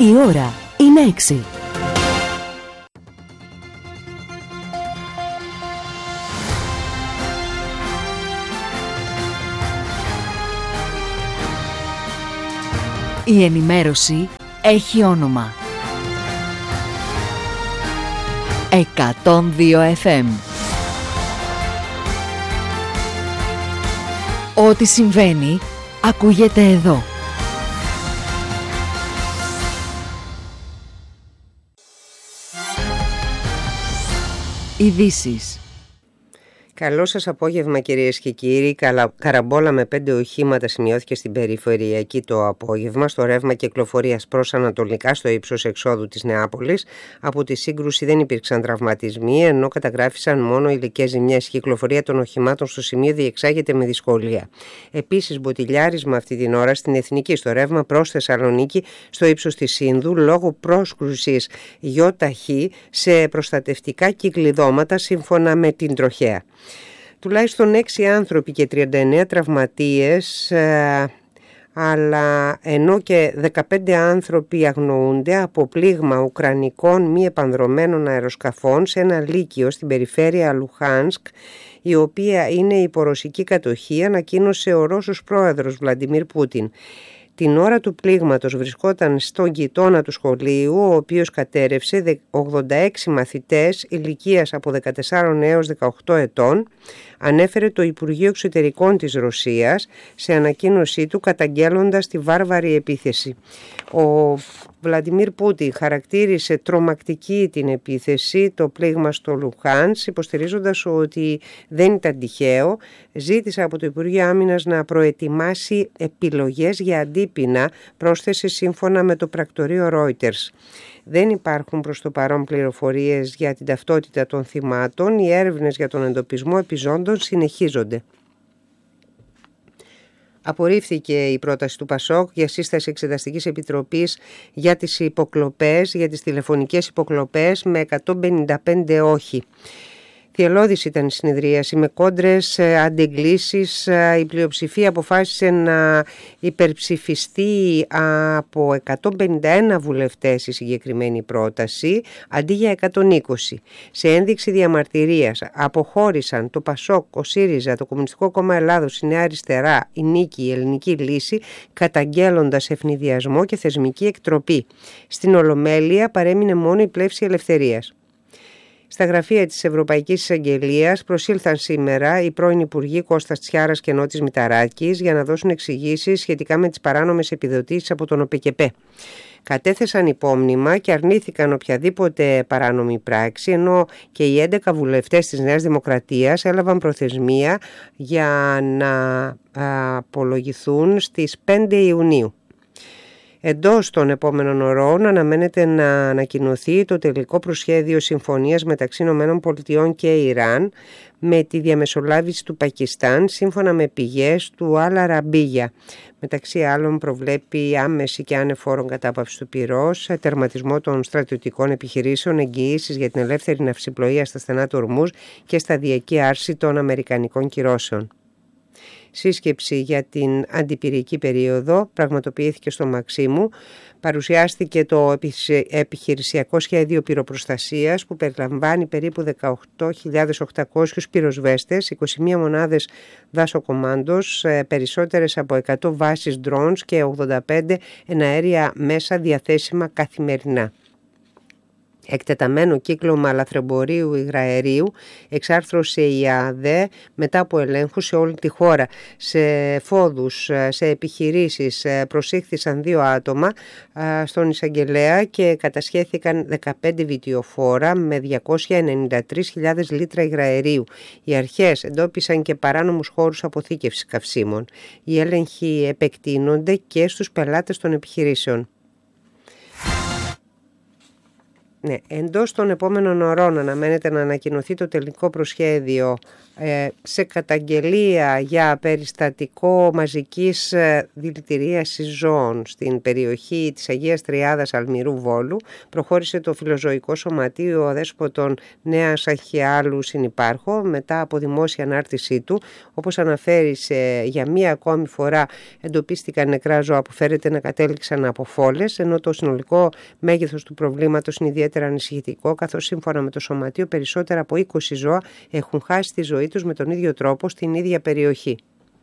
Η ώρα είναι 6. Η ενημέρωση έχει όνομα. 102 FM. Ό,τι συμβαίνει, ακούγεται εδώ. Ειδήσεις. Καλό σας απόγευμα κυρίες και κύριοι. Καραμπόλα με 5 οχήματα σημειώθηκε στην περιφερειακή το απόγευμα στο ρεύμα κυκλοφορίας προς ανατολικά στο ύψος εξόδου της Νεάπολης. Από τη σύγκρουση δεν υπήρξαν τραυματισμοί, ενώ καταγράφησαν μόνο υλικές ζημιές. Η κυκλοφορία των οχημάτων στο σημείο διεξάγεται με δυσκολία. Επίσης, μποτιλιάρισμα αυτή την ώρα στην Εθνική στο ρεύμα προς Θεσσαλονίκη στο ύψος της Σύνδου λόγω πρόσκρουσης ΙΧ σε προστατευτικά κυκλειδώματα σύμφωνα με την τροχέα. Τουλάχιστον 6 άνθρωποι και 39 τραυματίες, αλλά ενώ και 15 άνθρωποι αγνοούνται από πλήγμα ουκρανικών μη επανδρωμένων αεροσκαφών σε ένα λύκειο στην περιφέρεια Λουχάνσκ, η οποία είναι υπό ρωσική κατοχή, ανακοίνωσε ο Ρώσος πρόεδρος Βλαντιμίρ Πούτιν. Την ώρα του πλήγματος βρισκόταν στον γειτόνα του σχολείου, ο οποίος κατέρρευσε 86 μαθητές ηλικίας από 14 έως 18 ετών, ανέφερε το Υπουργείο Εξωτερικών της Ρωσίας σε ανακοίνωσή του καταγγέλλοντας τη βάρβαρη επίθεση. Ο Βλαντιμίρ Πούτιν χαρακτήρισε τρομακτική την επίθεση, το πλήγμα στο Λουχάνσκ, υποστηρίζοντας ότι δεν ήταν τυχαίο. Ζήτησε από το Υπουργείο Άμυνας να προετοιμάσει επιλογές για αντίπεινα, πρόσθεσε σύμφωνα με το πρακτορείο Reuters. Δεν υπάρχουν προς το παρόν πληροφορίες για την ταυτότητα των θυμάτων. Οι έρευνες για τον εντοπισμό επιζώντων συνεχίζονται. Απορρίφθηκε η πρόταση του ΠΑΣΟΚ για σύσταση Εξεταστικής Επιτροπής για τις υποκλοπές, για τις τηλεφωνικές υποκλοπές με 155 όχι. Θυελλώδης ήταν η συνεδρίαση με κόντρες, αντιγκλήσεις. Η πλειοψηφία αποφάσισε να υπερψηφιστεί από 151 βουλευτές η συγκεκριμένη πρόταση αντί για 120. Σε ένδειξη διαμαρτυρίας αποχώρησαν το ΠΑΣΟΚ, ο ΣΥΡΙΖΑ, το Κομμουνιστικό Κόμμα Ελλάδος, η Νέα Αριστερά, η Νίκη, η Ελληνική Λύση, καταγγέλλοντας ευνηδιασμό και θεσμική εκτροπή. Στην Ολομέλεια παρέμεινε μόνο η Πλεύση Ελευθερίας. Στα γραφεία της Ευρωπαϊκής Εισαγγελίας προσήλθαν σήμερα οι πρώην Υπουργοί Κώστας Τσιάρας και Νότης Μηταράκης για να δώσουν εξηγήσεις σχετικά με τις παράνομες επιδοτήσεις από τον ΟΠΕΚΕΠΕ. Κατέθεσαν υπόμνημα και αρνήθηκαν οποιαδήποτε παράνομη πράξη, ενώ και οι 11 βουλευτές της Νέας Δημοκρατίας έλαβαν προθεσμία για να απολογηθούν στις 5 Ιουνίου. Εντός των επόμενων ωρών αναμένεται να ανακοινωθεί το τελικό προσχέδιο συμφωνίας μεταξύ ΗΠΑ και Ιράν με τη διαμεσολάβηση του Πακιστάν, σύμφωνα με πηγές του Αλ Αραμπίγια. Μεταξύ άλλων προβλέπει άμεση και ανεφόρον κατάπαυση του πυρός, τερματισμό των στρατιωτικών επιχειρήσεων, εγγυήσεις για την ελεύθερη ναυσιπλοεία στα στενά του Ορμούζ και σταδιακή άρση των αμερικανικών κυρώσεων. Σύσκεψη για την αντιπυρική περίοδο πραγματοποιήθηκε στο Μαξίμου. Παρουσιάστηκε το επιχειρησιακό σχέδιο πυροπροστασίας που περιλαμβάνει περίπου 18.800 πυροσβέστες, 21 μονάδες δάσοκομάντος, περισσότερες από 100 βάσεις drones και 85 εναέρια μέσα διαθέσιμα καθημερινά. Εκτεταμένο κύκλωμα λαθρεμπορίου υγραερίου εξάρθρωσε η ΑΔΕ μετά από ελέγχους σε όλη τη χώρα. Σε φόδους, σε επιχειρήσεις προσήχθησαν 2 άτομα στον εισαγγελέα και κατασχέθηκαν 15 βιτιοφόρα με 293.000 λίτρα υγραερίου. Οι αρχές εντόπισαν και παράνομους χώρους αποθήκευσης καυσίμων. Οι έλεγχοι επεκτείνονται και στους πελάτες των επιχειρήσεων. Ναι, εντός των επόμενων ωρών αναμένεται να ανακοινωθεί το τελικό προσχέδιο σε καταγγελία για περιστατικό μαζικής δηλητηρίασης ζώων στην περιοχή της Αγίας Τριάδας Αλμυρού Βόλου. Προχώρησε το Φιλοζωικό Σωματείο Αδέσποτων Νέας Αχιάλου Συνυπάρχο μετά από δημόσια ανάρτησή του. Όπως αναφέρει, για μία ακόμη φορά εντοπίστηκαν νεκρά ζώα που φέρεται να κατέληξαν από φόλες, ενώ το συνολικό μέγεθος του προβλήματος είναι ιδιαίτερα ανησυχητικό, καθώς σύμφωνα με το Σωματείο περισσότερα από 20 ζώα έχουν χάσει τη ζωή τους με τον ίδιο τρόπο στην ίδια περιοχή.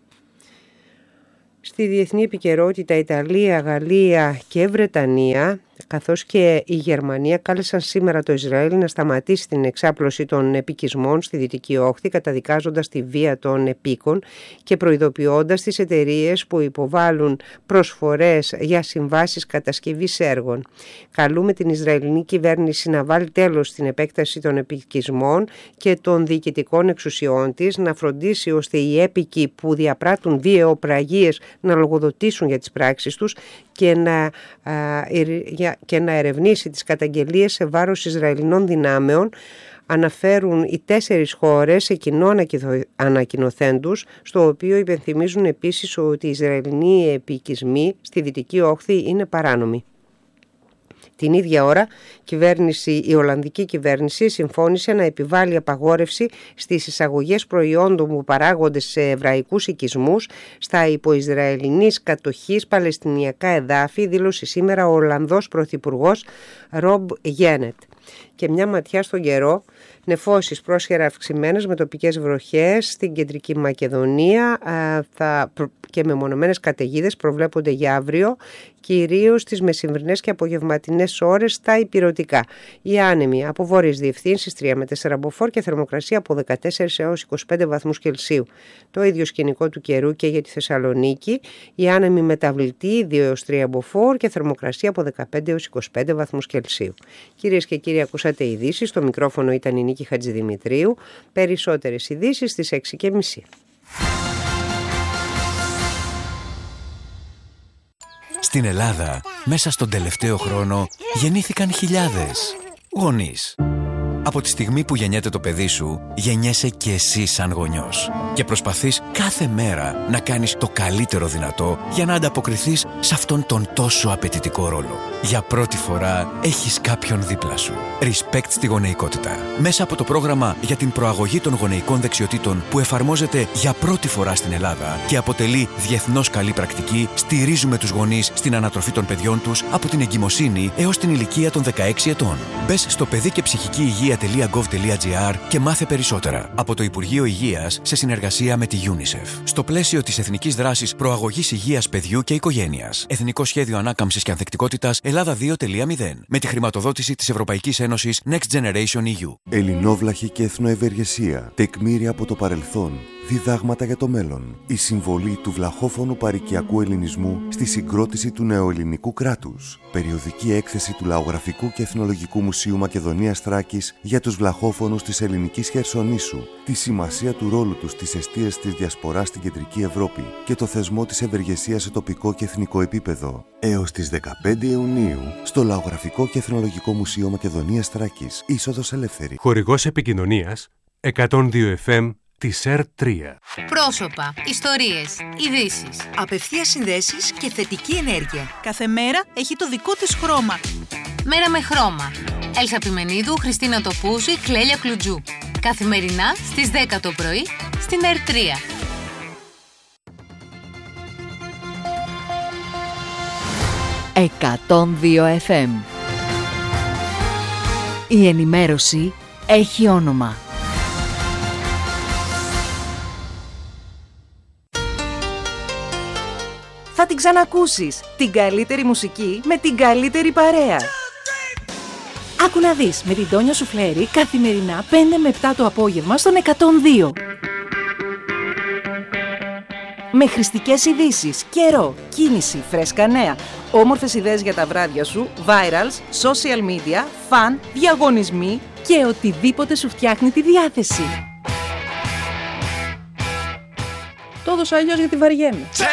Στη διεθνή επικαιρότητα, Ιταλία, Γαλλία και Βρετανία, καθώς και η Γερμανία, κάλεσαν σήμερα το Ισραήλ να σταματήσει την εξάπλωση των επικισμών στη Δυτική Όχθη, καταδικάζοντας τη βία των επίκων και προειδοποιώντας τις εταιρείες που υποβάλλουν προσφορές για συμβάσεις κατασκευής έργων. Καλούμε την Ισραηλινή κυβέρνηση να βάλει τέλος στην επέκταση των επικισμών και των διοικητικών εξουσιών της, να φροντίσει ώστε οι έπικοι που διαπράττουν βιαιοπραγίες να λογοδοτήσουν για τις πράξεις τους και να ερευνήσει τις καταγγελίες σε βάρος Ισραηλινών δυνάμεων, αναφέρουν οι 4 χώρες σε κοινό ανακοινωθέντους, στο οποίο υπενθυμίζουν επίσης ότι οι Ισραηλινοί επικισμοί στη Δυτική Όχθη είναι παράνομοι. Την ίδια ώρα, η Ολλανδική κυβέρνηση συμφώνησε να επιβάλλει απαγόρευση στις εισαγωγές προϊόντων που παράγονται σε εβραϊκούς οικισμούς στα υποϊσραηλινής κατοχής παλαιστινιακά εδάφη, δήλωσε σήμερα ο Ολλανδός Πρωθυπουργός Ρομπ Γένετ. Και μια ματιά στον καιρό. Νεφώσεις πρόσχερα αυξημένες με τοπικές βροχές στην Κεντρική Μακεδονία και μεμονωμένες καταιγίδες προβλέπονται για αύριο, κυρίως στις μεσημβρινές και απογευματινές ώρες στα ηπειρωτικά. Οι άνεμοι από βόρειες διευθύνσεις 3 με 4 μποφόρ και θερμοκρασία από 14 έως 25 βαθμούς Κελσίου. Το ίδιο σκηνικό του καιρού και για τη Θεσσαλονίκη. Οι άνεμοι μεταβλητοί 2 έως 3 μποφόρ και θερμοκρασία από 15 έως 25 βαθμούς Κελσίου. Κυρίες και κύριοι, ακούσατε ειδήσεις. Στο μικρόφωνο ήταν η Νίκη Χατζηδημητρίου. Περισσότερες ειδήσεις στις 6:30. Στην Ελλάδα, μέσα στον τελευταίο χρόνο, γεννήθηκαν χιλιάδες γονείς. Από τη στιγμή που γεννιέται το παιδί σου, γεννιέσαι και εσύ σαν γονιός. Και προσπαθείς κάθε μέρα να κάνεις το καλύτερο δυνατό για να ανταποκριθείς σε αυτόν τον τόσο απαιτητικό ρόλο. Για πρώτη φορά έχεις κάποιον δίπλα σου. Respect στη γονεϊκότητα. Μέσα από το πρόγραμμα για την προαγωγή των γονεϊκών δεξιοτήτων που εφαρμόζεται για πρώτη φορά στην Ελλάδα και αποτελεί διεθνώς καλή πρακτική, στηρίζουμε τους γονείς στην ανατροφή των παιδιών τους από την εγκυμοσύνη έως την ηλικία των 16 ετών. Μπες στο παιδικεψυχικηυγεία.gov.gr και μάθε περισσότερα από το Υπουργείο Υγείας σε συνεργασία με τη UNICEF. Στο πλαίσιο της Εθνικής Δράσης Προαγωγής Υγείας Παιδιού και Οικογένειας. Εθνικό Σχέδιο Ανάκαμψης και Ανθεκτικότητας Ελλάδα 2.0. Με τη χρηματοδότηση της Ευρωπαϊκής Ένωσης Next Generation EU. Ελληνόβλαχη και εθνοευεργεσία. Τεκμήρια από το παρελθόν. Διδάγματα για το μέλλον. Η συμβολή του βλαχόφωνου παροικιακού ελληνισμού στη συγκρότηση του νεοελληνικού κράτους. Περιοδική έκθεση του Λαογραφικού και Εθνολογικού Μουσείου Μακεδονίας Θράκης για τους βλαχόφωνους της ελληνικής Χερσονήσου. Τη σημασία του ρόλου τους στις εστίες της διασποράς στην Κεντρική Ευρώπη και το θεσμό της ευεργεσίας σε τοπικό και εθνικό επίπεδο. Έως τις 15 Ιουνίου στο Λαογραφικό και Εθνολογικό Μουσείο Μακεδονίας Θράκης. Είσοδος ελεύθερη. Χορηγός επικοινωνίας 102 FM της ΕΡΤ3. Πρόσωπα, ιστορίες, ειδήσεις, απευθείας συνδέσεις και θετική ενέργεια. Κάθε μέρα έχει το δικό της χρώμα. Μέρα με χρώμα. Έλσα Πιμενίδου, Χριστίνα Τοπούζη, Κλέλια Κλουτζού. Καθημερινά στις 10 το πρωί στην ΕΡΤ3. 102 FM. Η ενημέρωση έχει όνομα. Θα την ξανακούσεις. Την καλύτερη μουσική με την καλύτερη παρέα. Άκου να δεις με την Τόνια Σουφλέρη καθημερινά 5 με 7 το απόγευμα στον 102. Με χρηστικές ειδήσεις, καιρό, κίνηση, φρέσκα νέα, όμορφες ιδέες για τα βράδια σου, virals, social media, φαν, διαγωνισμοί και οτιδήποτε σου φτιάχνει τη διάθεση. Το έδωσα αλλιώς γιατί βαριέμαι.